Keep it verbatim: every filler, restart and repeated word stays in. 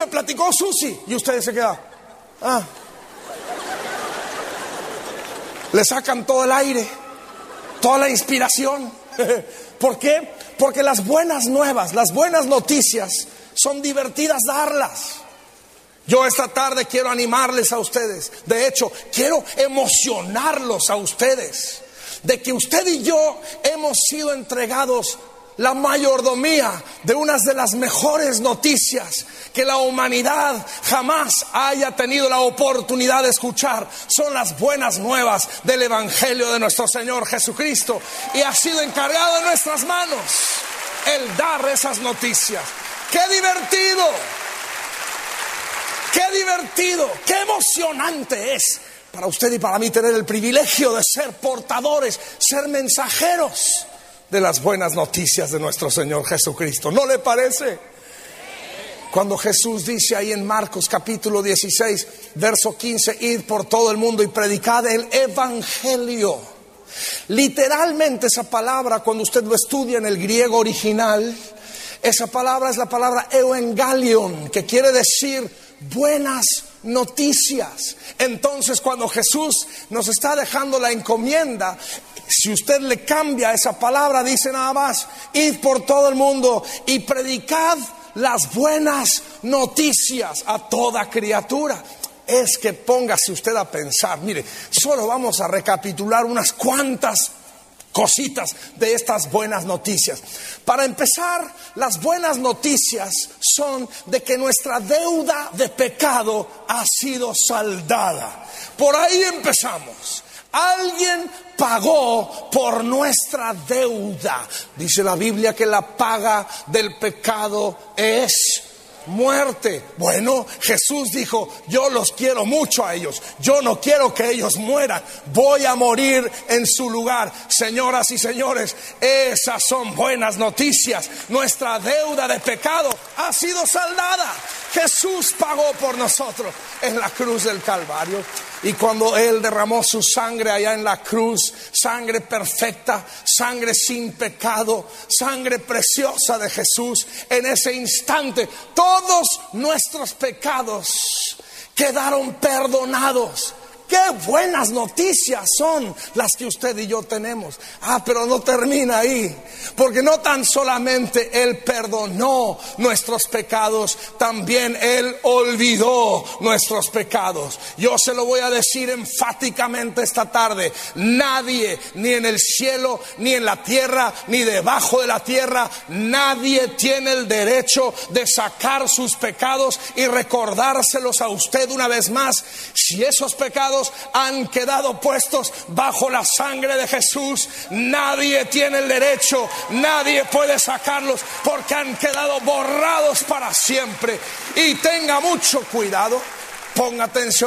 me platicó Susi. Y ustedes se quedan, ah. Le sacan todo el aire, toda la inspiración. ¿Por qué? Porque las buenas nuevas, las buenas noticias son divertidas darlas. Yo esta tarde quiero animarles a ustedes. De hecho, quiero emocionarlos a ustedes de que usted y yo hemos sido entregados la mayordomía de unas de las mejores noticias que la humanidad jamás haya tenido la oportunidad de escuchar. Son las buenas nuevas del Evangelio de nuestro Señor Jesucristo, y ha sido encargado en nuestras manos el dar esas noticias. ¡Qué divertido! ¡Qué divertido! ¡Qué emocionante es para usted y para mí tener el privilegio de ser portadores, ser mensajeros de las buenas noticias de nuestro Señor Jesucristo? ¿No le parece? Cuando Jesús dice ahí en Marcos capítulo dieciséis, verso quince, id por todo el mundo y predicad el Evangelio. Literalmente esa palabra, cuando usted lo estudia en el griego original, esa palabra es la palabra euangelion, que quiere decir buenas noticias. Entonces, cuando Jesús nos está dejando la encomienda, si usted le cambia esa palabra, dice nada más, id por todo el mundo y predicad las buenas noticias a toda criatura. Es que póngase usted a pensar, mire, solo vamos a recapitular unas cuantas cositas de estas buenas noticias. Para empezar, las buenas noticias son de que nuestra deuda de pecado ha sido saldada. Por ahí empezamos. Alguien pagó por nuestra deuda. Dice la Biblia que la paga del pecado es muerte. Bueno, Jesús dijo, yo los quiero mucho a ellos, yo no quiero que ellos mueran, voy a morir en su lugar. Señoras y señores, esas son buenas noticias. Nuestra deuda de pecado ha sido saldada. Jesús pagó por nosotros en la cruz del Calvario. Y cuando Él derramó su sangre allá en la cruz, sangre perfecta, sangre sin pecado, sangre preciosa de Jesús, en ese instante todos nuestros pecados quedaron perdonados. ¡Qué buenas noticias son las que usted y yo tenemos! Ah, pero no termina ahí, porque no tan solamente Él perdonó nuestros pecados, también Él olvidó nuestros pecados. Yo se lo voy a decir enfáticamente esta tarde: nadie, ni en el cielo, ni en la tierra, ni debajo de la tierra, nadie tiene el derecho de sacar sus pecados y recordárselos a usted una vez más. Si esos pecados han quedado puestos bajo la sangre de Jesús, nadie tiene el derecho, nadie puede sacarlos, porque han quedado borrados para siempre. Y tenga mucho cuidado, ponga atención.